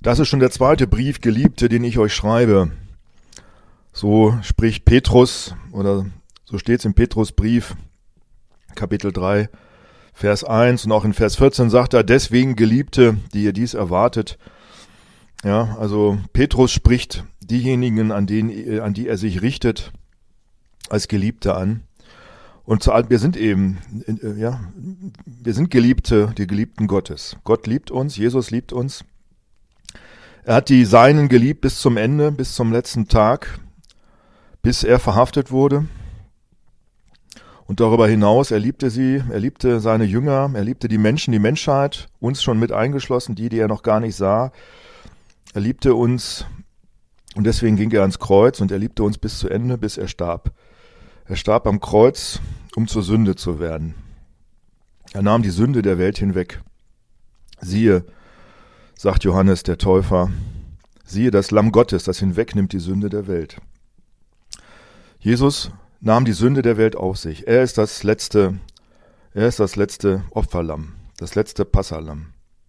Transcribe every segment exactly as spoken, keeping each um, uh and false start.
Das ist schon der zweite Brief, Geliebte, den ich euch schreibe. So spricht Petrus, oder so steht es im Petrusbrief, Kapitel drei, Vers eins, und auch in Vers vierzehn sagt er, deswegen Geliebte, die ihr dies erwartet. Ja, also Petrus spricht diejenigen, an denen, an die er sich richtet, als Geliebte an. Und wir sind eben, ja, wir sind Geliebte, die Geliebten Gottes. Gott liebt uns, Jesus liebt uns. Er hat die Seinen geliebt bis zum Ende, bis zum letzten Tag, bis er verhaftet wurde. Und darüber hinaus, er liebte sie, er liebte seine Jünger, er liebte die Menschen, die Menschheit, uns schon mit eingeschlossen, die, die er noch gar nicht sah. Er liebte uns und deswegen ging er ans Kreuz und er liebte uns bis zu Ende, bis er starb. Er starb am Kreuz, um zur Sünde zu werden. Er nahm die Sünde der Welt hinweg. Siehe, sagt Johannes der Täufer, siehe das Lamm Gottes, das hinwegnimmt die Sünde der Welt. Jesus nahm die Sünde der Welt auf sich. Er ist das letzte, er ist das letzte Opferlamm, das letzte Passalamm.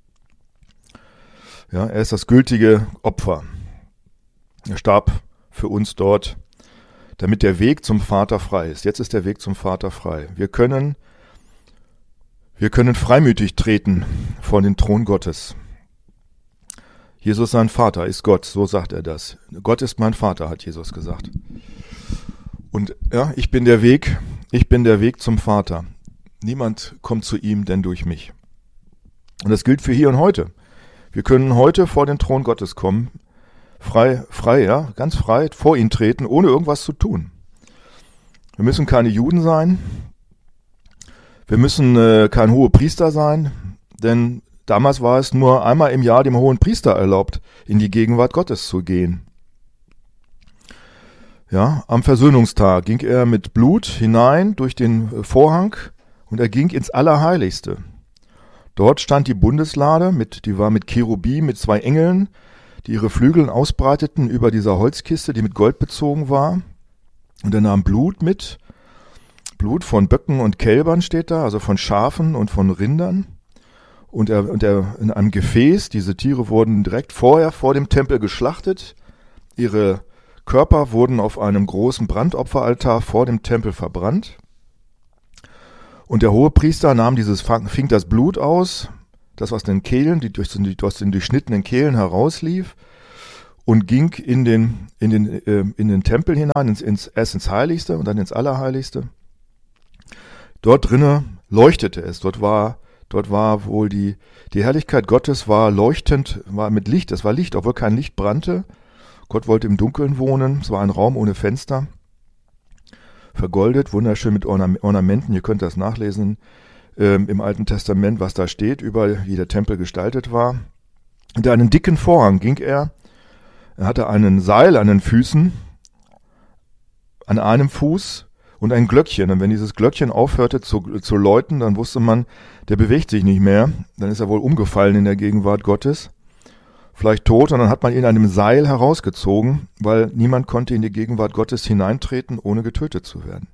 Ja, er ist das gültige Opfer. Er starb für uns dort, damit der Weg zum Vater frei ist. Jetzt ist der Weg zum Vater frei. Wir können, wir können freimütig treten vor den Thron Gottes. Jesus, sein Vater, ist Gott, so sagt er das. Gott ist mein Vater, hat Jesus gesagt. Und ja, ich bin der Weg, ich bin der Weg zum Vater. Niemand kommt zu ihm, denn durch mich. Und das gilt für hier und heute. Wir können heute vor den Thron Gottes kommen, frei, frei, ja, ganz frei vor ihn treten, ohne irgendwas zu tun. Wir müssen keine Juden sein. Wir müssen äh, kein Hohepriester sein, denn damals war es nur einmal im Jahr dem hohen Priester erlaubt, in die Gegenwart Gottes zu gehen. Ja, am Versöhnungstag ging er mit Blut hinein durch den Vorhang und er ging ins Allerheiligste. Dort stand die Bundeslade, mit, die war mit Cherubim, mit zwei Engeln, die ihre Flügel ausbreiteten über dieser Holzkiste, die mit Gold bezogen war. Und er nahm Blut mit, Blut von Böcken und Kälbern steht da, also von Schafen und von Rindern. Und er, und er in einem Gefäß, diese Tiere wurden direkt vorher vor dem Tempel geschlachtet. Ihre Körper wurden auf einem großen Brandopferaltar vor dem Tempel verbrannt. Und der Hohepriester nahm dieses, fing das Blut aus, das aus den Kehlen, die durch den, aus den durchschnittenen Kehlen herauslief, und ging in den, in den, äh, in den Tempel hinein, ins, ins, erst ins Heiligste und dann ins Allerheiligste. Dort drinnen leuchtete es, dort war Dort war wohl die, die Herrlichkeit Gottes war leuchtend, war mit Licht, es war Licht, obwohl kein Licht brannte. Gott wollte im Dunkeln wohnen, es war ein Raum ohne Fenster, vergoldet, wunderschön mit Ornamenten, ihr könnt das nachlesen ähm, im Alten Testament, was da steht, über wie der Tempel gestaltet war. Unter einen dicken Vorhang ging er, er hatte einen Seil an den Füßen, an einem Fuß, und ein Glöckchen. Und wenn dieses Glöckchen aufhörte zu, zu läuten, dann wusste man, der bewegt sich nicht mehr. Dann ist er wohl umgefallen in der Gegenwart Gottes. Vielleicht tot. Und dann hat man ihn an einem Seil herausgezogen, weil niemand konnte in die Gegenwart Gottes hineintreten, ohne getötet zu werden.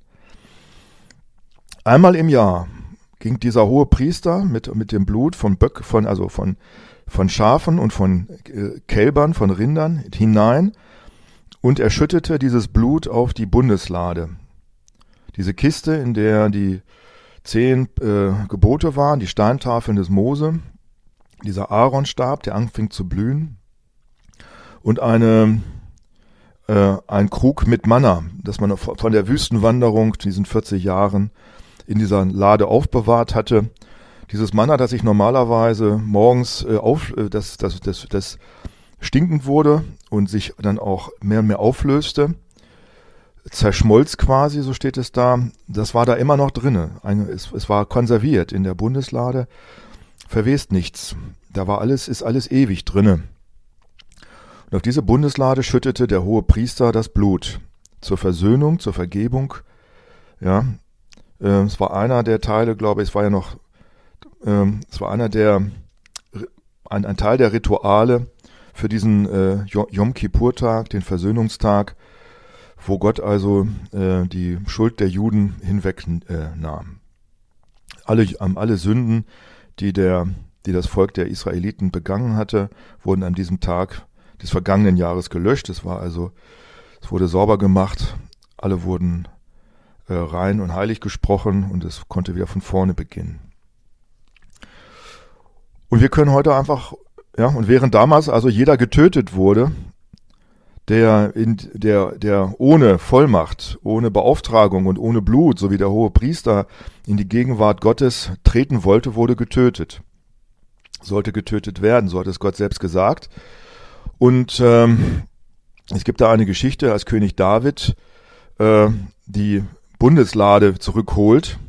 Einmal im Jahr ging dieser hohe Priester mit, mit dem Blut von Böck, von, also von, von Schafen und von äh, Kälbern, von Rindern hinein und er schüttete dieses Blut auf die Bundeslade. Diese Kiste, in der die zehn äh, Gebote waren, die Steintafeln des Mose, dieser Aaronstab, der anfing zu blühen, und eine, äh, ein Krug mit Manna, das man von der Wüstenwanderung, diesen vierzig Jahren, in dieser Lade aufbewahrt hatte. Dieses Manna, das sich normalerweise morgens äh, auf, äh, das, das, das, das stinkend wurde und sich dann auch mehr und mehr auflöste, zerschmolz quasi, so steht es da, das war da immer noch drinne. Eine, es, es war konserviert in der Bundeslade, verwest nichts. Da war alles, ist alles ewig drinne. Und auf diese Bundeslade schüttete der hohe Priester das Blut zur Versöhnung, zur Vergebung. Ja, äh, es war einer der Teile, glaube ich, es war ja noch, äh, es war einer der, ein, ein Teil der Rituale für diesen äh, Yom Kippur-Tag, den Versöhnungstag, wo Gott also äh, die Schuld der Juden hinweg äh, nahm. Alle, alle Sünden, die der, die das Volk der Israeliten begangen hatte, wurden an diesem Tag des vergangenen Jahres gelöscht. Es war also, es wurde sauber gemacht, alle wurden äh, rein und heilig gesprochen und es konnte wieder von vorne beginnen. Und wir können heute einfach, ja, und während damals also jeder getötet wurde, der, in, der, der ohne Vollmacht, ohne Beauftragung und ohne Blut, so wie der hohe Priester in die Gegenwart Gottes treten wollte, wurde getötet. Sollte getötet werden, so hat es Gott selbst gesagt. Und ähm, es gibt da eine Geschichte, als König David äh, die Bundeslade zurückholt.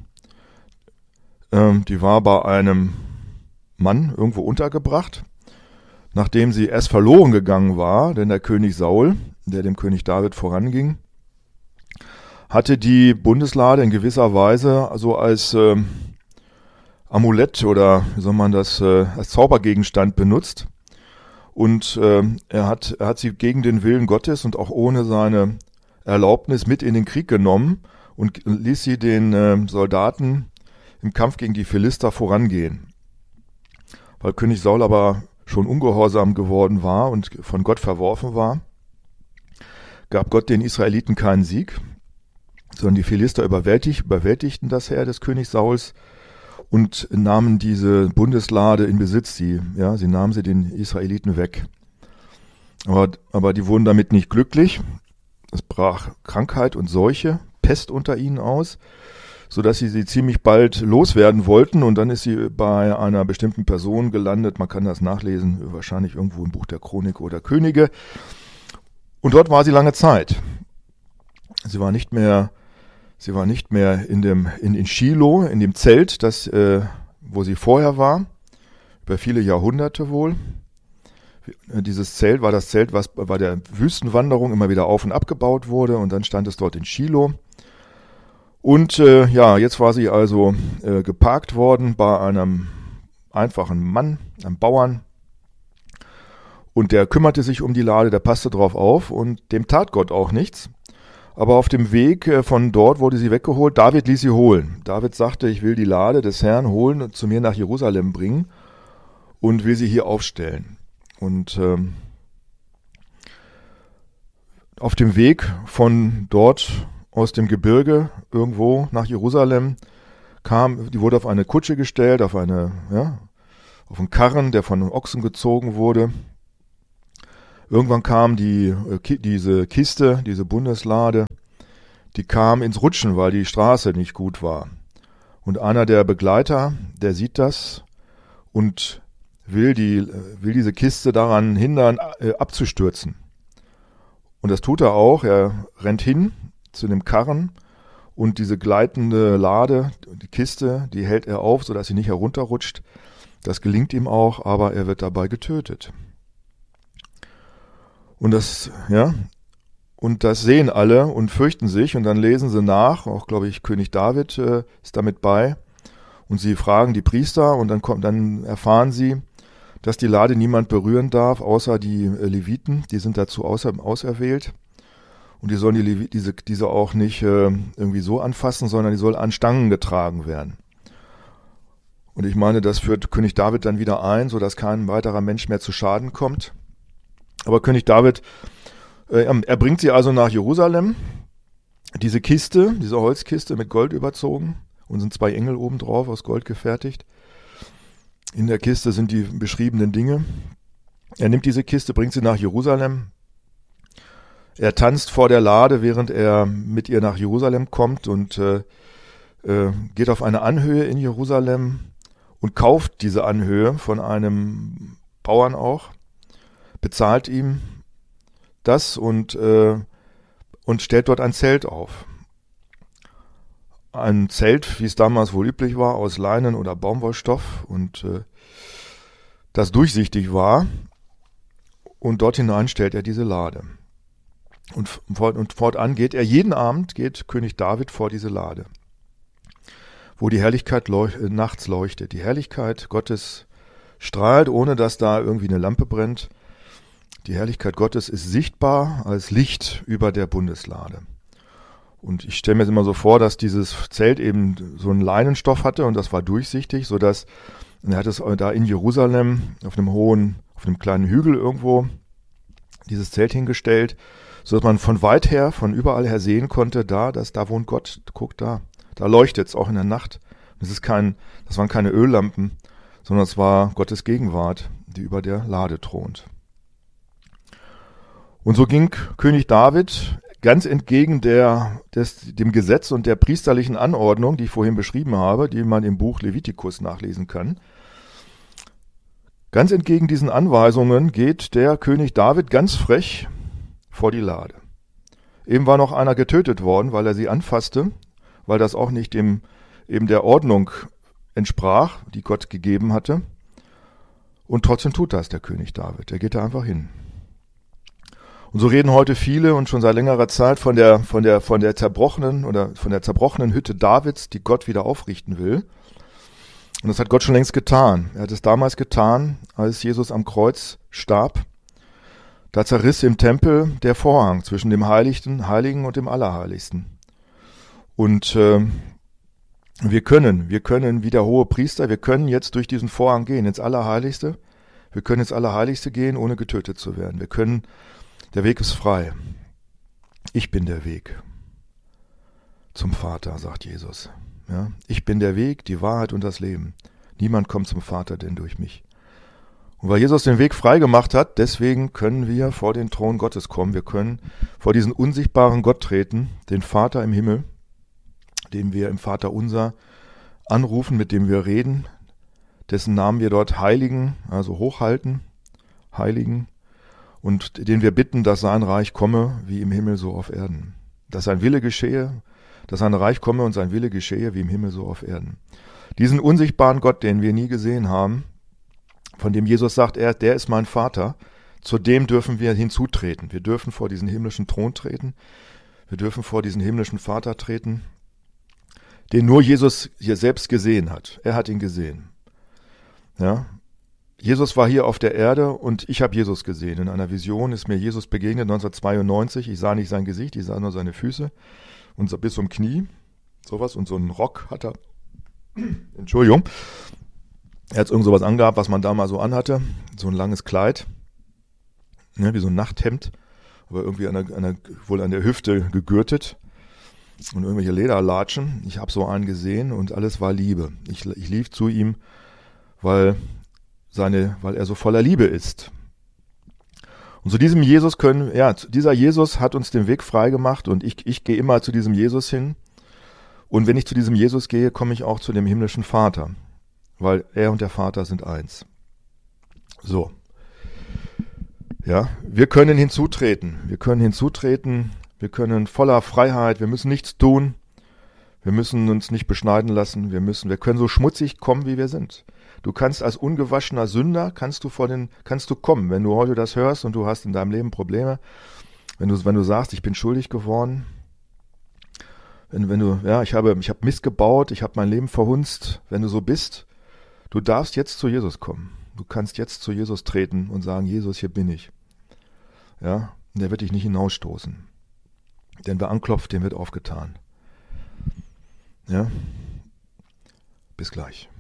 Ähm, die war bei einem Mann irgendwo untergebracht, nachdem sie erst verloren gegangen war, denn der König Saul, der dem König David voranging, hatte die Bundeslade in gewisser Weise so als äh, Amulett oder wie soll man das, äh, als Zaubergegenstand benutzt. Und äh, er hat, er hat sie gegen den Willen Gottes und auch ohne seine Erlaubnis mit in den Krieg genommen und ließ sie den äh, Soldaten im Kampf gegen die Philister vorangehen. Weil König Saul aber schon ungehorsam geworden war und von Gott verworfen war, gab Gott den Israeliten keinen Sieg, sondern die Philister überwältig, überwältigten das Heer des Königs Sauls und nahmen diese Bundeslade in Besitz. Sie, ja, sie nahmen sie den Israeliten weg. Aber, aber die wurden damit nicht glücklich. Es brach Krankheit und Seuche, Pest unter ihnen aus, sodass sie sie ziemlich bald loswerden wollten. Und dann ist sie bei einer bestimmten Person gelandet. Man kann das nachlesen, wahrscheinlich irgendwo im Buch der Chronik oder Könige. Und dort war sie lange Zeit. Sie war nicht mehr, sie war nicht mehr in dem, in, in Shiloh, in dem Zelt, das, äh, wo sie vorher war, über viele Jahrhunderte wohl. Dieses Zelt war das Zelt, was bei der Wüstenwanderung immer wieder auf und abgebaut wurde, und dann stand es dort in Shiloh. Und äh, ja, jetzt war sie also äh, geparkt worden bei einem einfachen Mann, einem Bauern. Und der kümmerte sich um die Lade, der passte drauf auf, und dem tat Gott auch nichts. Aber auf dem Weg äh, von dort wurde sie weggeholt. David ließ sie holen. David sagte, ich will die Lade des Herrn holen und zu mir nach Jerusalem bringen und will sie hier aufstellen. Und ähm, auf dem Weg von dort aus dem Gebirge irgendwo nach Jerusalem kam, die wurde auf eine Kutsche gestellt, auf eine, ja, auf einen Karren, der von Ochsen gezogen wurde. Irgendwann kam die, äh, diese Kiste, diese Bundeslade, die kam ins Rutschen, weil die Straße nicht gut war. Und einer der Begleiter, der sieht das und will die, will diese Kiste daran hindern, äh, abzustürzen. Und das tut er auch. Er rennt hin zu dem Karren und diese gleitende Lade, die Kiste, die hält er auf, sodass sie nicht herunterrutscht. Das gelingt ihm auch, aber er wird dabei getötet. Und das, ja, und das sehen alle und fürchten sich, und dann lesen sie nach, auch glaube ich König David äh, ist damit bei, und sie fragen die Priester, und dann kommt, dann erfahren sie, dass die Lade niemand berühren darf, außer die äh, Leviten, die sind dazu außer, auserwählt. Und die sollen die Levi, diese, diese auch nicht äh, irgendwie so anfassen, sondern die soll an Stangen getragen werden. Und ich meine, das führt König David dann wieder ein, sodass kein weiterer Mensch mehr zu Schaden kommt. Aber König David, äh, er bringt sie also nach Jerusalem, diese Kiste, diese Holzkiste mit Gold überzogen, und sind zwei Engel oben drauf, aus Gold gefertigt. In der Kiste sind die beschriebenen Dinge. Er nimmt diese Kiste, bringt sie nach Jerusalem. Er tanzt vor der Lade, während er mit ihr nach Jerusalem kommt, und äh, äh, geht auf eine Anhöhe in Jerusalem und kauft diese Anhöhe von einem Bauern auch, bezahlt ihm das und, äh, und stellt dort ein Zelt auf. Ein Zelt, wie es damals wohl üblich war, aus Leinen oder Baumwollstoff, und äh, das durchsichtig war, und dort hinein stellt er diese Lade. Und, fort, und fortan geht er, jeden Abend geht König David vor diese Lade, wo die Herrlichkeit leuch, äh, nachts leuchtet. Die Herrlichkeit Gottes strahlt, ohne dass da irgendwie eine Lampe brennt. Die Herrlichkeit Gottes ist sichtbar als Licht über der Bundeslade. Und ich stelle mir jetzt immer so vor, dass dieses Zelt eben so einen Leinenstoff hatte und das war durchsichtig, sodass er hat es da in Jerusalem auf einem hohen, auf einem kleinen Hügel irgendwo dieses Zelt hingestellt, sodass man von weit her, von überall her sehen konnte, da, dass da wohnt Gott, guck da, da leuchtet es auch in der Nacht. Das ist kein, das waren keine Öllampen, sondern es war Gottes Gegenwart, die über der Lade thront. Und so ging König David ganz entgegen der, des, dem Gesetz und der priesterlichen Anordnung, die ich vorhin beschrieben habe, die man im Buch Levitikus nachlesen kann. Ganz entgegen diesen Anweisungen geht der König David ganz frech vor die Lade. Eben war noch einer getötet worden, weil er sie anfasste, weil das auch nicht dem, eben der Ordnung entsprach, die Gott gegeben hatte. Und trotzdem tut das der König David. Er geht da einfach hin. Und so reden heute viele und schon seit längerer Zeit von der, von der, von der zerbrochenen oder von der zerbrochenen Hütte Davids, die Gott wieder aufrichten will. Und das hat Gott schon längst getan. Er hat es damals getan, als Jesus am Kreuz starb. Da zerriss im Tempel der Vorhang zwischen dem Heiligsten, Heiligen und dem Allerheiligsten. Und äh, wir können, wir können wie der hohe Priester, wir können jetzt durch diesen Vorhang gehen, ins Allerheiligste. Wir können ins Allerheiligste gehen, ohne getötet zu werden. Wir können, der Weg ist frei. Ich bin der Weg zum Vater, sagt Jesus. Ja, ich bin der Weg, die Wahrheit und das Leben. Niemand kommt zum Vater denn durch mich. Und weil Jesus den Weg frei gemacht hat, deswegen können wir vor den Thron Gottes kommen. Wir können vor diesen unsichtbaren Gott treten, den Vater im Himmel, den wir im Vater unser anrufen, mit dem wir reden, dessen Namen wir dort heiligen, also hochhalten, heiligen, und den wir bitten, dass sein Reich komme, wie im Himmel so auf Erden. Dass sein Wille geschehe, dass sein Reich komme und sein Wille geschehe, wie im Himmel so auf Erden. Diesen unsichtbaren Gott, den wir nie gesehen haben, von dem Jesus sagt, er, der ist mein Vater, zu dem dürfen wir hinzutreten. Wir dürfen vor diesen himmlischen Thron treten. Wir dürfen vor diesen himmlischen Vater treten, den nur Jesus hier selbst gesehen hat. Er hat ihn gesehen. Ja. Jesus war hier auf der Erde und ich habe Jesus gesehen. In einer Vision ist mir Jesus begegnet neunzehnhundertzweiundneunzig. Ich sah nicht sein Gesicht, ich sah nur seine Füße und so bis zum Knie. Sowas und so einen Rock hat er. Entschuldigung. Er hat irgend sowas angehabt, was man da mal so anhatte. So ein langes Kleid. Ja, wie so ein Nachthemd. Aber irgendwie an der, an der, wohl an der Hüfte gegürtet. Und irgendwelche Lederlatschen. Ich habe so einen gesehen und alles war Liebe. Ich, ich lief zu ihm, weil, seine, weil er so voller Liebe ist. Und zu diesem Jesus können, ja, dieser Jesus hat uns den Weg frei gemacht und ich, ich gehe immer zu diesem Jesus hin. Und wenn ich zu diesem Jesus gehe, komme ich auch zu dem himmlischen Vater. Weil er und der Vater sind eins. So. Ja, wir können hinzutreten. Wir können hinzutreten. Wir können voller Freiheit. Wir müssen nichts tun. Wir müssen uns nicht beschneiden lassen. Wir müssen, wir können so schmutzig kommen, wie wir sind. Du kannst als ungewaschener Sünder, kannst du vor den, kannst du kommen. Wenn du heute das hörst und du hast in deinem Leben Probleme, wenn du, wenn du sagst, ich bin schuldig geworden, wenn, wenn du, ja, ich habe, ich habe Mist gebaut, ich habe mein Leben verhunzt, wenn du so bist, du darfst jetzt zu Jesus kommen. Du kannst jetzt zu Jesus treten und sagen, Jesus, hier bin ich. Ja, und der wird dich nicht hinausstoßen. Denn wer anklopft, dem wird aufgetan. Ja, bis gleich.